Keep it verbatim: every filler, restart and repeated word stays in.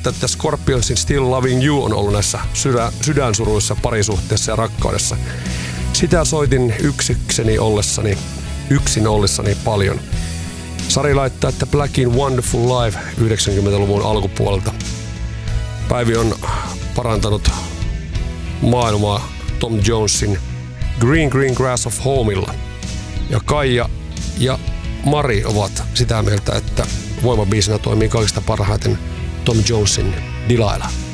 laittaa, että Scorpionsin Still Loving You on ollut näissä sydän, sydänsuruissa parisuhteessa ja rakkaudessa. Sitä soitin yksikseni ollessani, yksin ollessani paljon. Sari laittaa, että Blackin Wonderful Life yhdeksänkymmentäluvun alkupuolelta. Päivi on parantanut maailmaa Tom Jonesin Green Green Grass of Homeilla. Ja Kaija ja Mari ovat sitä mieltä, että voimabiisinä toimii kaikista parhaiten Tom Jonesin Delilah.